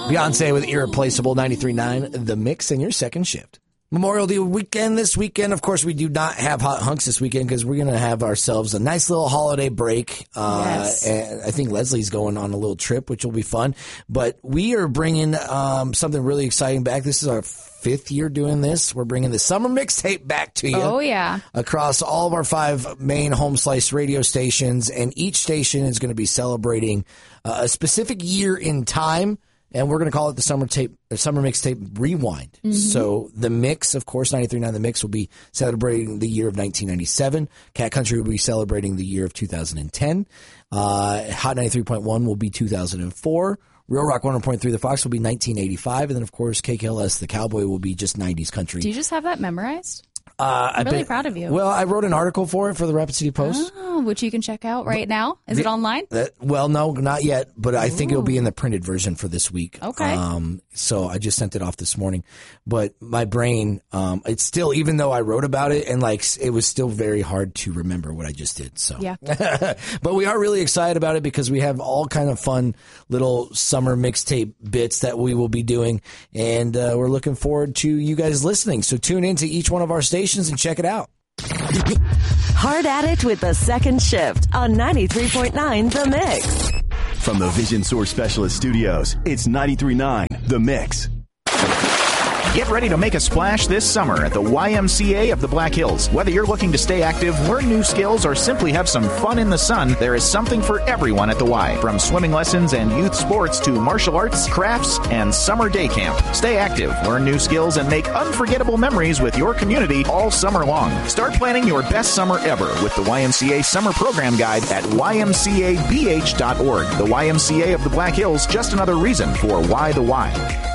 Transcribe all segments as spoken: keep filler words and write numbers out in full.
Beyonce with Irreplaceable, ninety-three point nine, The Mix in your second shift. Memorial Day weekend this weekend. Of course, we do not have Hot Hunks this weekend because we're going to have ourselves a nice little holiday break. Uh, yes. And I think Leslie's going on a little trip, which will be fun. But we are bringing um, something really exciting back. This is our fifth year doing this. We're bringing the summer mixtape back to you. Oh, yeah. Across all of our five main home slice radio stations. And each station is going to be celebrating uh, a specific year in time. And we're going to call it the Summer Tape, the Summer Mixtape Rewind. Mm-hmm. So the Mix, of course, ninety-three point nine The Mix will be celebrating the year of nineteen ninety-seven. Cat Country will be celebrating the year of two thousand ten. Uh, Hot ninety-three point one will be two thousand four. Real Rock one hundred point three The Fox will be nineteen eighty-five. And then, of course, K K L S The Cowboy will be just nineties country. Do you just have that memorized? Uh, I'm I've really been, proud of you. Well, I wrote an article for it for the Rapid City Post. Oh, which you can check out right now. Is the, it online? That, well, no, not yet, but I Ooh. think it'll be in the printed version for this week. Okay. Um, so I just sent it off this morning. But my brain, um, it's still, even though I wrote about it, and like it was still very hard to remember what I just did. So yeah. But we are really excited about it because we have all kind of fun little summer mixtape bits that we will be doing, and uh, we're looking forward to you guys listening. So tune into each one of our stations and check it out. Hard at it with the second shift on ninety-three point nine The Mix. From the Vision Source Specialist Studios, it's ninety-three point nine The Mix. Get ready to make a splash this summer at the Y M C A of the Black Hills. Whether you're looking to stay active, learn new skills, or simply have some fun in the sun, there is something for everyone at the Y. From swimming lessons and youth sports to martial arts, crafts, and summer day camp. Stay active, learn new skills, and make unforgettable memories with your community all summer long. Start planning your best summer ever with the Y M C A Summer Program Guide at Y M C A B H dot org. The Y M C A of the Black Hills, just another reason for Why the Y.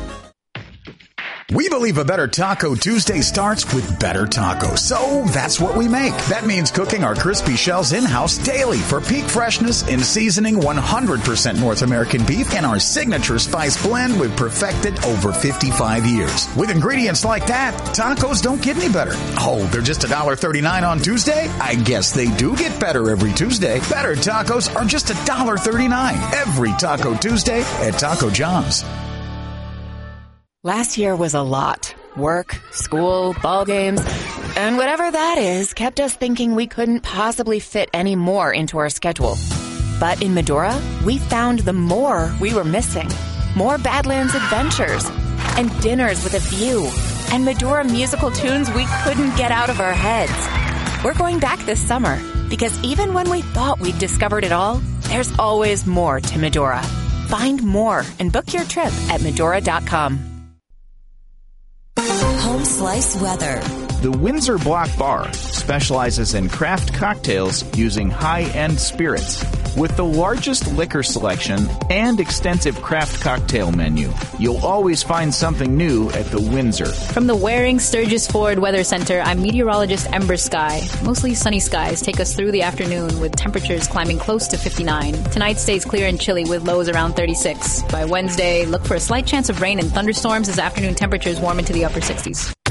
We believe a better Taco Tuesday starts with better tacos, so that's what we make. That means cooking our crispy shells in-house daily for peak freshness in seasoning one hundred percent North American beef and our signature spice blend we've perfected over fifty-five years. With ingredients like that, tacos don't get any better. Oh, they're just one dollar thirty-nine on Tuesday? I guess they do get better every Tuesday. Better tacos are just one dollar thirty-nine every Taco Tuesday at Taco John's. Last year was a lot. Work, school, ball games, and whatever that is kept us thinking we couldn't possibly fit any more into our schedule. But in Medora, we found the more we were missing. More Badlands adventures, and dinners with a view, and Medora musical tunes we couldn't get out of our heads. We're going back this summer, because even when we thought we'd discovered it all, there's always more to Medora. Find more and book your trip at Medora dot com. Home Slice Weather. The Windsor Block Bar specializes in craft cocktails using high-end spirits. With the largest liquor selection and extensive craft cocktail menu, you'll always find something new at the Windsor. From the Waring Sturgis Ford Weather Center, I'm meteorologist Ember Sky. Mostly sunny skies take us through the afternoon with temperatures climbing close to fifty-nine. Tonight stays clear and chilly with lows around thirty-six. By Wednesday, look for a slight chance of rain and thunderstorms as afternoon temperatures warm into the upper sixties.